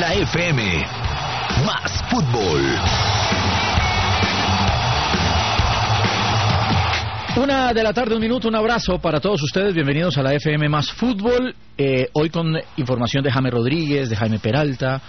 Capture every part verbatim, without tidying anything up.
la F M. Más fútbol. Una de la tarde, un minuto, un abrazo para todos ustedes, bienvenidos a la F M Más Fútbol, eh, hoy con información de James Rodríguez, de Jaime Peralta,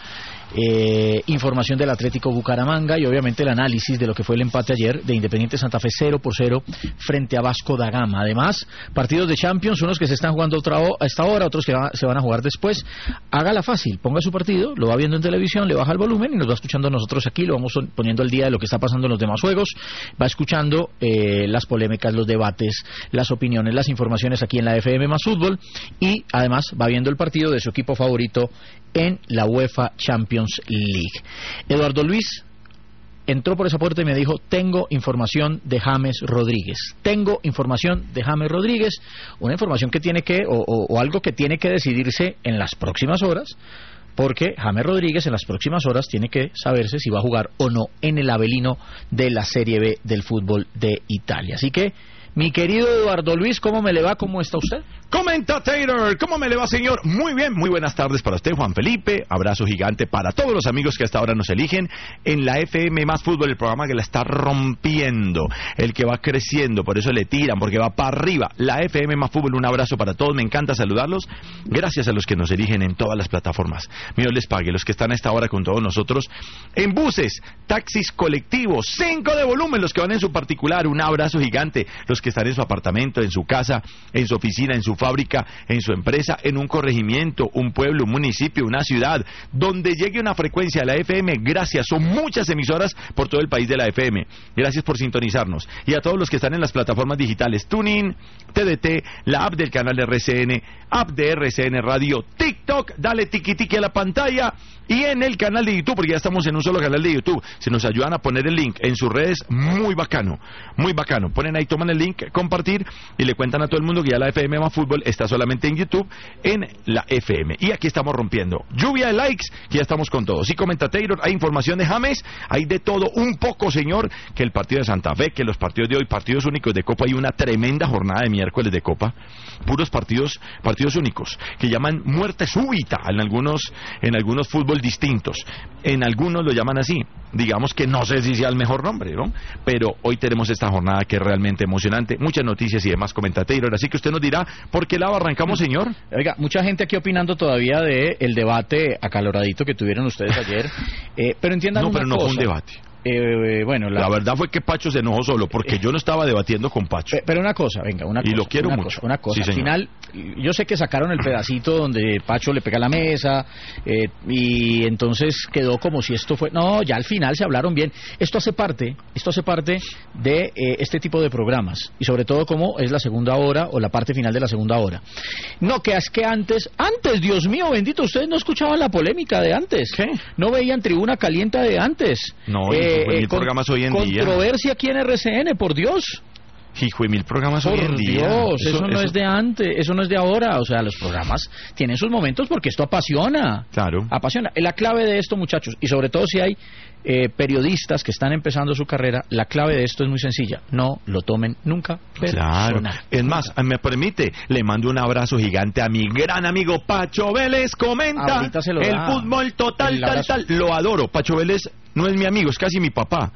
eh, información del Atlético Bucaramanga y obviamente el análisis de lo que fue el empate ayer de Independiente Santa Fe cero por cero frente a Vasco da Gama. Además, partidos de Champions, unos que se están jugando otra a esta hora, otros que va, se van a jugar después. Hágala fácil, ponga su partido, lo va viendo en televisión, le baja el volumen y nos va escuchando nosotros aquí, lo vamos poniendo al día de lo que está pasando en los demás juegos, va escuchando eh, las polémicas, los debates, las opiniones, las informaciones aquí en la F M Más Fútbol y además va viendo el partido de su equipo favorito en la UEFA Champions League. Eduardo Luis entró por esa puerta y me dijo: tengo información de James Rodríguez, tengo información de James Rodríguez, una información que tiene que, o, o, o algo que tiene que decidirse en las próximas horas, porque James Rodríguez en las próximas horas tiene que saberse si va a jugar o no en el Avelino de la Serie B del fútbol de Italia. Así que, mi querido Eduardo Luis, ¿cómo me le va? ¿Cómo está usted? Comentator, ¿cómo me le va, señor? Muy bien, muy buenas tardes para usted, Juan Felipe. Abrazo gigante para todos los amigos que hasta ahora nos eligen en la F M Más Fútbol, el programa que la está rompiendo, el que va creciendo, por eso le tiran, porque va para arriba. La F M Más Fútbol, un abrazo para todos, me encanta saludarlos. Gracias a los que nos eligen en todas las plataformas. Dios les pague, los que están a esta hora con todos nosotros en buses, taxis colectivos, cinco de volumen, los que van en su particular, un abrazo gigante. Los que están en su apartamento, en su casa, en su oficina, en su fábrica, en su empresa, en un corregimiento, un pueblo, un municipio, una ciudad, donde llegue una frecuencia de la F M, gracias, son muchas emisoras por todo el país de la F M, gracias por sintonizarnos, y a todos los que están en las plataformas digitales, TuneIn, T D T, la app del canal R C N, app de R C N Radio, TikTok, dale tiki tiki a la pantalla, y en el canal de YouTube, porque ya estamos en un solo canal de YouTube, si nos ayudan a poner el link en sus redes, muy bacano, muy bacano, ponen ahí, toman el link, compartir y le cuentan a todo el mundo que ya la F M Más Fútbol está solamente en YouTube, en la F M. Y aquí estamos rompiendo. Lluvia de likes, que ya estamos con todos. Y comenta Taylor, hay información de James, hay de todo un poco, señor, que el partido de Santa Fe, que los partidos de hoy, partidos únicos de Copa, hay una tremenda jornada de miércoles de Copa, puros partidos, partidos únicos, que llaman muerte súbita en algunos, en algunos fútbol distintos. En algunos lo llaman así. Digamos que no sé si sea el mejor nombre, ¿no? Pero hoy tenemos esta jornada que es realmente emocionante, muchas noticias y demás, comenta Taylor, así que usted nos dirá por qué lado arrancamos, señor. Oiga, mucha gente aquí opinando todavía de el debate acaloradito que tuvieron ustedes ayer, eh, pero entiendan no, una pero no cosa. fue un debate. Eh, bueno, la... la verdad fue que Pacho se enojó solo, porque yo no estaba debatiendo con Pacho. Pero una cosa, venga, una cosa. Y lo quiero una mucho. Cosa, una cosa, sí, al final, yo sé que sacaron el pedacito donde Pacho le pega a la mesa, eh, y entonces quedó como si esto fue... No, ya al final se hablaron bien. Esto hace parte, esto hace parte de eh, este tipo de programas, y sobre todo como es la segunda hora, o la parte final de la segunda hora. No, que es que antes, antes, Dios mío, bendito, ustedes no escuchaban la polémica de antes. ¿Qué? No veían Tribuna Caliente de antes. No, eh, mil con, programas hoy en controversia día. Controversia aquí en R C N, por Dios. Hijo, y mil programas por hoy en día. Dios, eso, eso no eso... es de antes, eso no es de ahora. O sea, los programas tienen sus momentos porque esto apasiona. Claro. Apasiona. La clave de esto, muchachos, y sobre todo si hay eh, periodistas que están empezando su carrera, la clave de esto es muy sencilla. No lo tomen nunca personal. Claro. Es más, me permite, le mando un abrazo gigante a mi gran amigo Pacho Vélez. Comenta el da. Fútbol total, tal, tal. Lo adoro. Pacho Vélez no es mi amigo, es casi mi papá.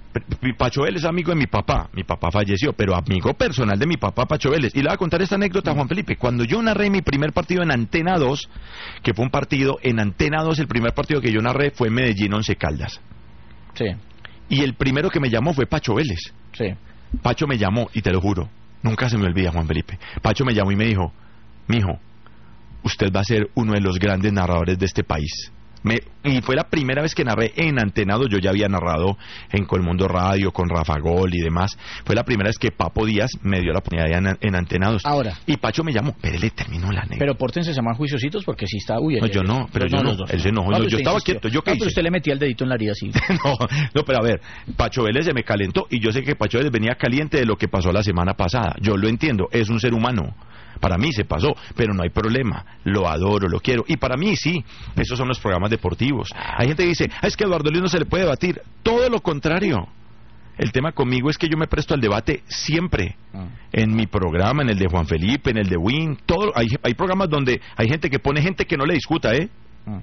Pacho Vélez es amigo de mi papá, mi papá falleció, pero amigo personal de mi papá, Pacho Vélez. Y le voy a contar esta anécdota, Juan Felipe. Cuando yo narré mi primer partido en Antena dos, que fue un partido en Antena dos, el primer partido que yo narré fue Medellín Once Caldas. Sí. Y el primero que me llamó fue Pacho Vélez. Sí. Pacho me llamó, y te lo juro, nunca se me olvida, Juan Felipe. Pacho me llamó y me dijo: mijo, usted va a ser uno de los grandes narradores de este país. Me, y fue la primera vez que narré en Antena dos. Yo ya había narrado en Colmundo Radio con Rafa Gol y demás. Fue la primera vez que Papo Díaz me dio la oportunidad en, en Antena dos. Ahora. Y Pacho me llamó, pero él le terminó la anécdota. Pero pórtense, se llaman juiciositos porque sí está... Uy, no, yo no, pero yo no, no él se enojó. No, yo estaba insistió. Quieto, ¿yo qué no, hice? Pero usted le metía el dedito en la herida, sí. no, no, pero a ver, Pacho Vélez se me calentó, y yo sé que Pacho Vélez venía caliente de lo que pasó la semana pasada. Yo lo entiendo, es un ser humano. Para mí se pasó, pero no hay problema. Lo adoro, lo quiero. Y para mí sí, esos son los programas deportivos. Hay gente que dice, ah, es que a Eduardo Luis no se le puede debatir. Todo lo contrario. El tema conmigo es que yo me presto al debate siempre. Ah. En mi programa, en el de Juan Felipe, en el de Win, todo, hay, hay programas donde hay gente que pone gente que no le discuta, ¿eh? Ah.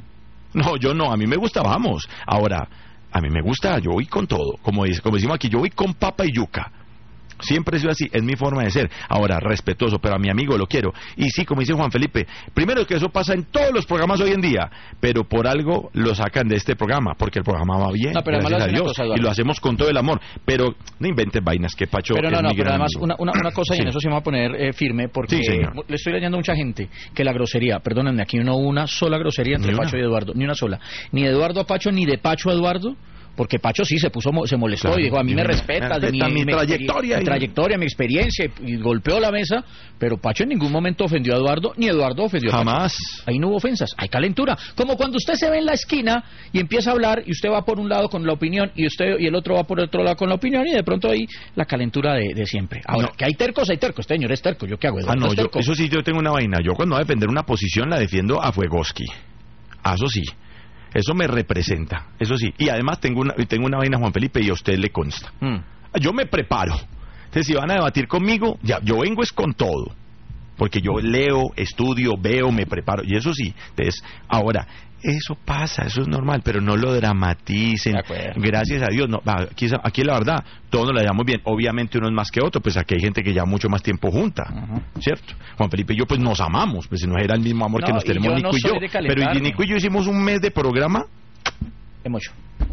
No, yo no, a mí me gusta, vamos. Ahora, a mí me gusta, yo voy con todo. Como, dice, como decimos aquí, yo voy con papa y yuca. Siempre he sido así, es mi forma de ser. Ahora, respetuoso, pero a mi amigo lo quiero. Y sí, como dice Juan Felipe, primero que eso pasa en todos los programas hoy en día, pero por algo lo sacan de este programa, porque el programa va bien, no, pero gracias a Dios, cosa, y lo hacemos con todo el amor. Pero no inventes vainas, que Pacho pero no, es no, mi pero gran además amigo. una, una, una cosa, y sí. en eso se me va a poner eh, firme, porque Sí, señor. le estoy leyendo a mucha gente que la grosería, perdónenme, aquí no hubo una sola grosería entre Ni Pacho una. y Eduardo, ni una sola, ni de Eduardo a Pacho, ni de Pacho a Eduardo. Porque Pacho sí se puso, se molestó Claro, y dijo, a mí me me respeta, de mi, respeta mi mi trayectoria mi y- trayectoria, mi experiencia, y, y golpeó la mesa, pero Pacho en ningún momento ofendió a Eduardo, ni Eduardo ofendió a Pacho. Jamás. Ahí no hubo ofensas, hay calentura. Como cuando usted se ve en la esquina y empieza a hablar y usted va por un lado con la opinión y usted y el otro va por otro lado con la opinión y de pronto ahí la calentura de, de siempre. Ahora, No. que hay tercos, hay tercos. Este señor es terco, ¿yo qué hago? Ah, Eduardo no, es yo, terco. eso sí, yo tengo una vaina. Yo cuando voy a defender una posición la defiendo a Fuegoski. Ah, eso sí. Eso me representa, eso sí. Y además tengo una, tengo una vaina, Juan Felipe, y a usted le consta. Mm. Yo me preparo. Entonces, si van a debatir conmigo, ya, yo vengo es con todo. Porque yo leo, estudio, veo, me preparo. Y eso sí. Entonces, ahora, eso pasa, eso es normal, pero no lo dramaticen. De acuerdo. Gracias a Dios. No, aquí, aquí la verdad, todos nos la llevamos bien. Obviamente uno es más que otro, pues aquí hay gente que lleva mucho más tiempo junta. Ujú. ¿Cierto? Juan Felipe y yo pues nos amamos, pues si no era el mismo amor No, que nos y tenemos yo Nico no y yo. soy de Pero calentarme. y Nico y yo hicimos un mes de programa Es mucho.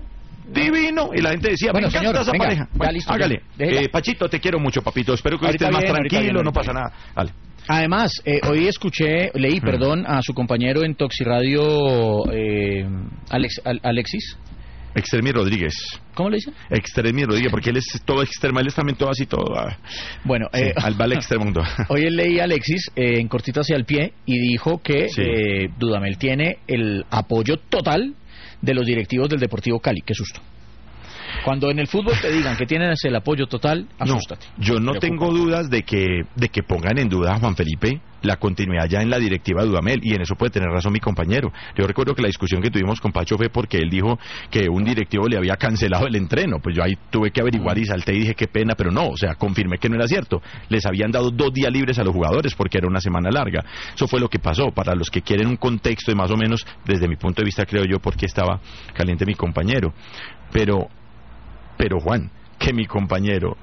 divino y la gente decía, Bueno, me encanta señor, esa venga, pareja. ya Bueno, listo, hágale. ya, déjela. Eh, Pachito, te quiero mucho, papito. Espero que hoy Ahorita estés más viene, ahorita tranquilo, viene, no ahorita pasa nada. Dale. Además, eh, hoy escuché, leí, Mm. perdón, a su compañero en Toxiradio, eh, Alex, Al- Alexis. Extremi Rodríguez. ¿Cómo le dicen? Extremi Rodríguez, porque él es todo extremo, él es también todo así, todo. ah, Bueno, sí, eh, al vale extremo. hoy leí a Alexis eh, en cortito hacia el pie y dijo que Sí. eh, Dudamel tiene el apoyo total de los directivos del Deportivo Cali. Qué susto. Cuando en el fútbol te digan que tienes el apoyo total, No, asústate. yo no Preocupa. tengo dudas de que de que pongan en duda a Juan Felipe la continuidad ya en la directiva de Dudamel, y en eso puede tener razón mi compañero. Yo recuerdo que la discusión que tuvimos con Pacho fue porque él dijo que un directivo le había cancelado el entreno. Pues yo ahí tuve que averiguar y salté y dije qué pena, pero no, o sea, confirmé que no era cierto. Les habían dado dos días libres a los jugadores porque era una semana larga. Eso fue lo que pasó. Para los que quieren un contexto de más o menos, desde mi punto de vista, creo yo, porque estaba caliente mi compañero. Pero Pero Juan, que mi compañero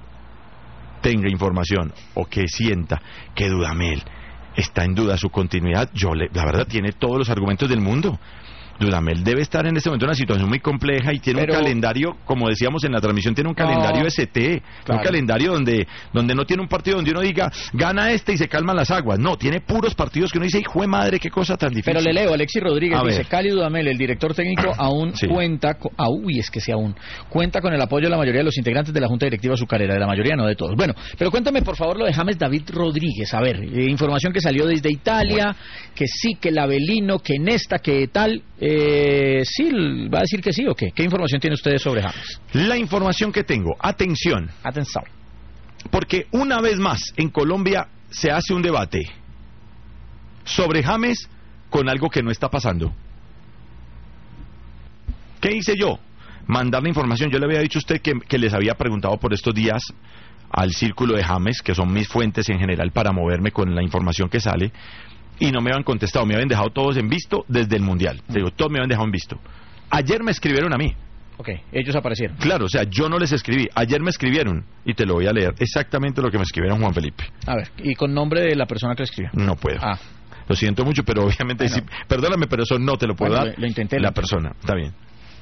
tenga información o que sienta que Dudamel está en duda su continuidad, yo le, la verdad tiene todos los argumentos del mundo. Dudamel debe estar en este momento en una situación muy compleja y tiene Pero- un calendario, como decíamos en la transmisión, tiene un No. calendario S T, Claro. un calendario donde donde no tiene un partido donde uno diga, gana este y se calman las aguas. No, tiene puros partidos que uno dice, hijo de madre, qué cosa tan difícil. Pero le leo, Alexis Rodríguez A dice, ver. Cali Dudamel, el director técnico, aún Sí. cuenta, co- ah, uy, es que sí aún, cuenta con el apoyo de la mayoría de los integrantes de la Junta Directiva Azucarera, de la mayoría, no de todos. Bueno, pero cuéntame por favor lo de James David Rodríguez, a ver, eh, información que salió desde Italia, que sí, que el Avelino, que Nesta, que tal, eh, sí, va a decir que sí o qué. ¿Qué información tiene ustedes sobre James? La información que tengo, atención, Atención. porque una vez más en Colombia se hace un debate sobre James con algo que no está pasando. ¿Qué hice yo? Mandar la información. Yo le había dicho a usted que, que les había preguntado por estos días al círculo de James, que son mis fuentes en general para moverme con la información que sale, y no me habían contestado, me habían dejado todos en visto desde el Mundial. Te digo, todos me habían dejado en visto. Ayer me escribieron a mí. Ok, ellos aparecieron. Claro, o sea, yo no les escribí. Ayer me escribieron, y te lo voy a leer exactamente lo que me escribieron, Juan Felipe. A ver, y con nombre de la persona que le escribió. No puedo. Ah, Lo siento mucho, pero obviamente, Bueno. sí, perdóname, pero eso no te lo puedo Bueno, dar. lo- lo intenté, lo La intenté. persona, está bien.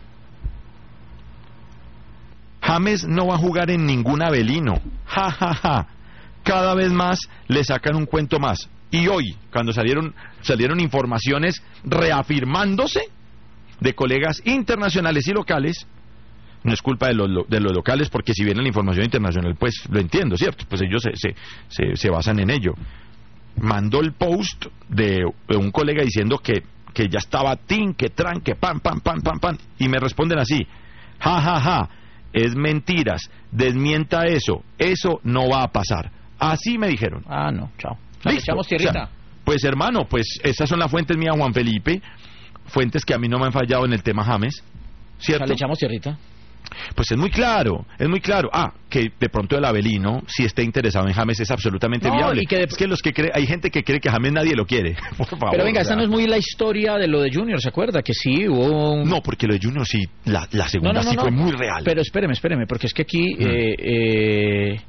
James no va a jugar en ningún Avelino. Ja, ja, ja. Cada vez más le sacan un cuento más. Y hoy, cuando salieron, salieron informaciones reafirmándose de colegas internacionales y locales, no es culpa de los, lo- de los locales, porque si viene la información internacional, pues lo entiendo, ¿cierto? Pues ellos se, se, se, se basan en ello. Mandó el post de, de un colega diciendo que, que ya estaba tin, que tran, que pam, pam, pam, pam, pam, y me responden así, ja, ja, ja, es mentiras, desmienta eso, eso no va a pasar. Así me dijeron. ah, no, chao. Le Listo. echamos tierrita. O sea, pues hermano, pues esas son las fuentes mías, Juan Felipe, fuentes que a mí no me han fallado en el tema James, O sea, ¿cierto? le echamos tierrita. Pues es muy claro, es muy claro. Ah, que de pronto el Avelino, si esté interesado en James, es absolutamente no, viable. Y que de... Es que los que cree, hay gente que cree que James nadie lo quiere. Por favor, pero venga, o sea... esta no es muy la historia de lo de Junior, ¿se acuerda? Que sí hubo un... No, porque lo de Junior sí, la, la segunda no, no, no, sí no. fue muy real. Pero espéreme, espéreme, porque es que aquí... Mm. Eh, eh,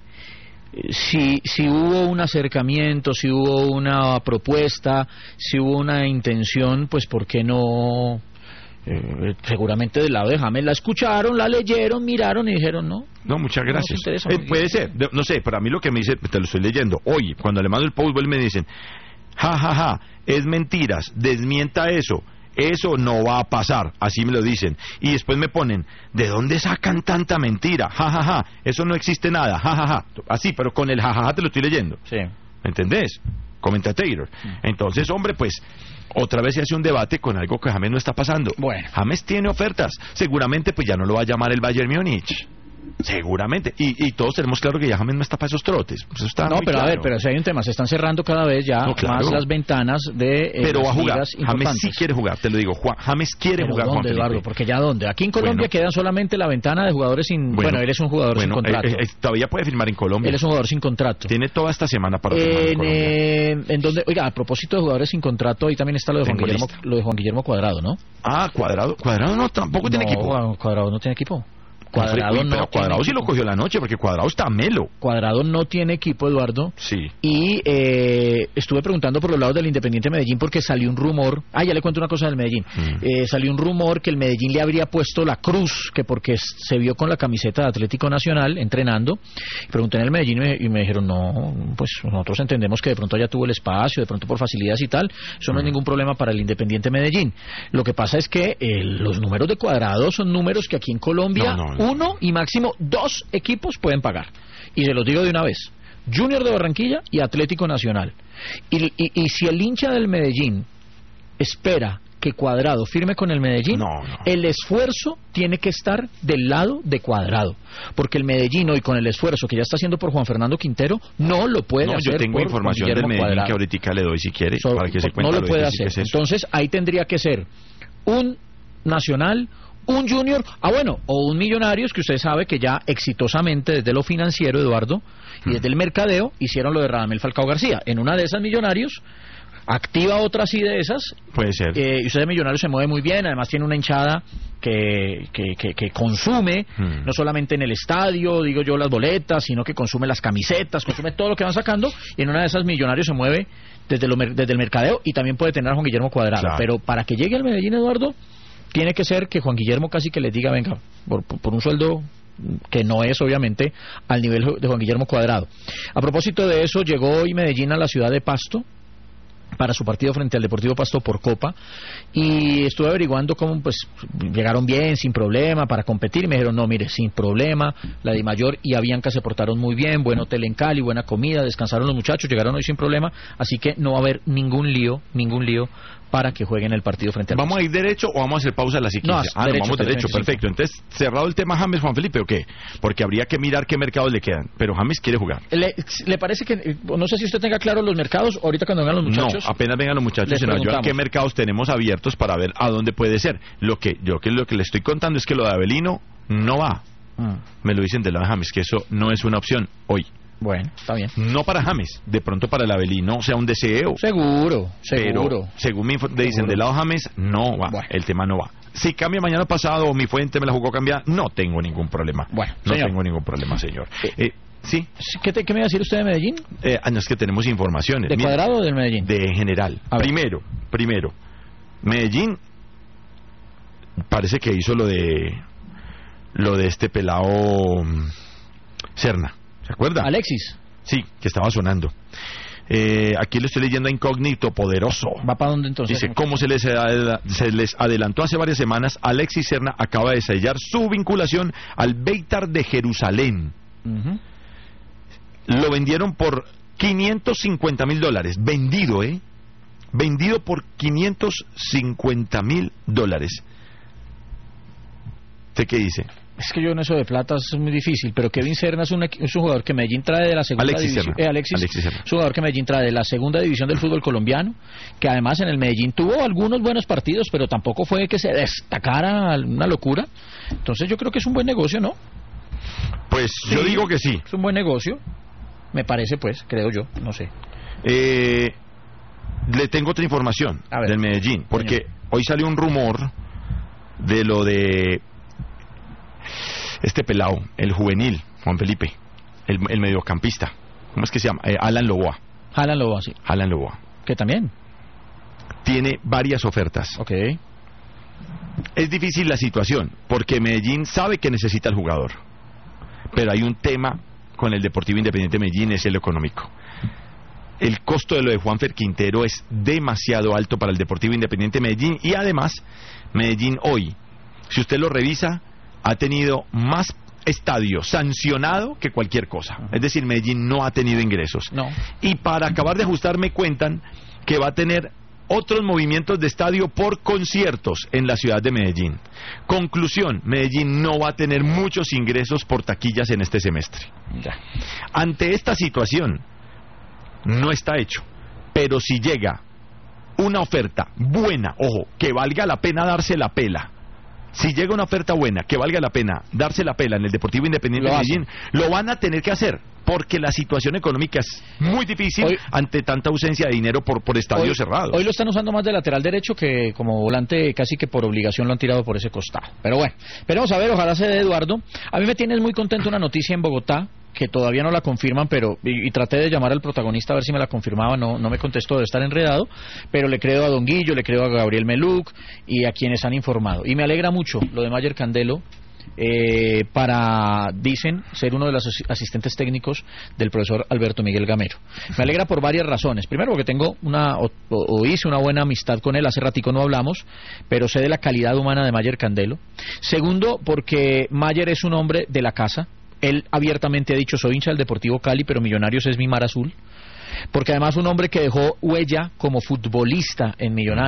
si, si hubo un acercamiento, si hubo una propuesta, si hubo una intención, pues ¿por qué no...? Eh, seguramente del lado de James la escucharon, la leyeron, miraron y dijeron no. No, muchas gracias. No interesa, eh, puede ser, de, no sé, para mí lo que me dice, te lo estoy leyendo. Hoy, cuando le mando el post, me dicen, ja, ja, ja, es mentiras, desmienta eso. Eso no va a pasar, así me lo dicen. Y después me ponen, ¿de dónde sacan tanta mentira? Ja, ja, ja, eso no existe nada, ja, ja, ja. Así, pero con el ja, ja, ja te lo estoy leyendo. Sí. ¿Me entendés? Comenta Taylor. Entonces, hombre, pues, otra vez se hace un debate con algo que James no está pasando. Bueno. James tiene ofertas. Seguramente, pues ya no lo va a llamar el Bayern Múnich. Seguramente. Y, y todos tenemos claro que ya James no está para esos trotes. Pues eso está no, muy pero claro. a ver, pero si hay un tema, se están cerrando cada vez ya No, claro. más las ventanas de eh, pero va a jugar. ligas James importantes. sí quiere jugar, te lo digo. Juan, James quiere ¿Pero jugar, Juan dónde, Felipe. Eduardo? Porque ya dónde. Aquí en Colombia Bueno. queda solamente la ventana de jugadores sin... Bueno, bueno él es un jugador bueno, sin contrato. Eh, eh, todavía puede firmar en Colombia. Él es un jugador sin contrato. Tiene toda esta semana para firmar en En, Colombia. eh, en donde, oiga, a propósito de jugadores sin contrato, ahí también está lo de Juan Tengo Guillermo, lista. lo de Juan Guillermo Cuadrado, ¿no? Ah, Cuadrado. Cuadrado no, tampoco tiene No, equipo. Cuadrado no tiene equipo. Cuadrado Uy, no pero Cuadrado tiene sí lo equipo. cogió la noche, porque Cuadrado está melo. Cuadrado no tiene equipo, Eduardo. Sí. Y eh, estuve preguntando por los lados del Independiente Medellín porque salió un rumor. Ah, ya le cuento una cosa del Medellín. Mm. Eh, salió un rumor que el Medellín le habría puesto la cruz, que porque se vio con la camiseta de Atlético Nacional entrenando. Pregunté en el Medellín y me, y me dijeron, no, pues nosotros entendemos que de pronto ya tuvo el espacio, de pronto por facilidades y tal. Eso no Mm. es ningún problema para el Independiente Medellín. Lo que pasa es que eh, los números de Cuadrado son números que aquí en Colombia, No, no, no. uno y máximo dos equipos pueden pagar. Y se los digo de una vez. Junior de Barranquilla y Atlético Nacional. Y, y, y si el hincha del Medellín espera que Cuadrado firme con el Medellín, No, no. el esfuerzo tiene que estar del lado de Cuadrado, porque el Medellín hoy con el esfuerzo que ya está haciendo por Juan Fernando Quintero no lo puede No, hacer. yo tengo por información Juan del Guillermo Medellín Cuadrado. que ahorita le doy si quiere, So, para que se no cuente lo puede hacer. Es eso. Entonces ahí tendría que ser un Nacional, un Junior, ah bueno, o un Millonarios, que usted sabe que ya exitosamente desde lo financiero, Eduardo, y desde el mercadeo hicieron lo de Radamel Falcao García. En una de esas Millonarios activa otra así de esas. Puede ser. Eh, y usted de Millonarios se mueve muy bien, además tiene una hinchada que, que, que, que consume, Hmm. no solamente en el estadio, digo yo, las boletas, sino que consume las camisetas, consume todo lo que van sacando, y en una de esas Millonarios se mueve desde, lo, mer- desde el mercadeo y también puede tener a Juan Guillermo Cuadrado. Claro. Pero para que llegue al Medellín, Eduardo, tiene que ser que Juan Guillermo casi que les diga, venga, por, por, por un sueldo que no es obviamente al nivel de Juan Guillermo Cuadrado. A propósito de eso, llegó hoy Medellín a la ciudad de Pasto para su partido frente al Deportivo Pasto por Copa, y estuve averiguando cómo pues llegaron bien, sin problema, para competir, y me dijeron, no, mire, sin problema, la Di Mayor y Avianca se portaron muy bien, buen hotel en Cali, buena comida, descansaron los muchachos, llegaron hoy sin problema, así que no va a haber ningún lío, ningún lío para que jueguen el partido frente al ¿Vamos Pasto. a ir derecho o vamos a hacer pausa a las quince? No, ah, derecho, no, vamos derecho, treinta y cinco. perfecto. Entonces, cerrado el tema James, Juan Felipe, ¿o qué? Porque habría que mirar qué mercados le quedan. Pero James quiere jugar. ¿Le, le parece que, eh, no sé si usted tenga claro los mercados, ahorita cuando vengan los muchachos? No, apenas vengan los muchachos, les se nos ayudan preguntamos. qué mercados tenemos abiertos para ver a dónde puede ser. Lo que yo que lo que le estoy contando es que lo de Avelino no va. Mm, Me lo dicen de la de James, que eso no es una opción hoy. bueno, está bien. No para James, de pronto para el Avelino sea un deseo. Seguro, seguro. Pero, según me info- dicen del lado James, no va, Bueno. el tema no va. Si cambia mañana pasado o mi fuente me la jugó cambiar, no tengo ningún problema. Bueno, no señor. tengo ningún problema, señor. Eh, sí, ¿Qué, te, ¿Qué me iba a decir usted de Medellín? eh, ah, no, es que tenemos informaciones. ¿De Mira, Cuadrado o del Medellín? de general. A ver. Primero, primero, Medellín parece que hizo lo de lo de este pelado mm, Serna, ¿se acuerda? Alexis, Sí, que estaba sonando. Eh, aquí le estoy leyendo a Incógnito Poderoso. ¿va para dónde entonces? Dice, como se les, adela- se les adelantó hace varias semanas, Alexis Serna acaba de sellar su vinculación al Beitar de Jerusalén. Ujú. Lo vendieron por quinientos cincuenta mil dólares. Vendido, ¿eh? Vendido por quinientos cincuenta mil dólares. ¿Usted qué dice? Es que yo en eso de plata es muy difícil, pero Kevin Serna es un, es un jugador que Medellín trae de la segunda Alexis división. Serna. Eh, Alexis, Alexis Serna. es un jugador que Medellín trae de la segunda división del fútbol colombiano, que además en el Medellín tuvo algunos buenos partidos, pero tampoco fue que se destacara una locura. Entonces yo creo que es un buen negocio, ¿no? Pues sí, yo digo que sí. Es un buen negocio, me parece, pues, creo yo, no sé. Eh, le tengo otra información del Medellín, porque señor, hoy salió un rumor de lo de este pelado, el juvenil, Juan Felipe, el, el mediocampista. ¿Cómo es que se llama? Eh, Alan Loboa. Alan Loboa, sí. Alan Loboa. Que también tiene varias ofertas. Ok. Es difícil la situación, porque Medellín sabe que necesita el jugador, pero hay un tema con el Deportivo Independiente de Medellín, es el económico. El costo de lo de Juanfer Quintero es demasiado alto para el Deportivo Independiente de Medellín, y además Medellín hoy, si usted lo revisa, ha tenido más estadio sancionado que cualquier cosa. Es decir, Medellín no ha tenido ingresos. No. Y para acabar de ajustar me cuentan que va a tener otros movimientos de estadio por conciertos en la ciudad de Medellín. Conclusión, Medellín no va a tener muchos ingresos por taquillas en este semestre. Ya. Ante esta situación, no está hecho, pero si llega una oferta buena, ojo, que valga la pena darse la pela, si llega una oferta buena, que valga la pena darse la pela en el Deportivo Independiente de Medellín, lo van a tener que hacer, porque la situación económica es muy difícil hoy, ante tanta ausencia de dinero por, por estadios hoy, cerrados. Hoy lo están usando más de lateral derecho que como volante, casi que por obligación lo han tirado por ese costado. Pero bueno, esperemos a ver, ojalá se dé, Eduardo. A mí me tiene muy contento una noticia en Bogotá, que todavía no la confirman, pero y, y traté de llamar al protagonista a ver si me la confirmaba, no no me contestó, debe estar enredado, pero le creo a Don Guillo, le creo a Gabriel Meluc y a quienes han informado. Y me alegra mucho lo de Mayer Candelo, eh, para, dicen, ser uno de los asistentes técnicos del profesor Alberto Miguel Gamero. Me alegra por varias razones. Primero, porque tengo una, o, o hice una buena amistad con él, hace ratico no hablamos, pero sé de la calidad humana de Mayer Candelo. Segundo, porque Mayer es un hombre de la casa. Él abiertamente ha dicho, soy hincha del Deportivo Cali, pero Millonarios es mi mar azul. Porque además un hombre que dejó huella como futbolista en Millonarios.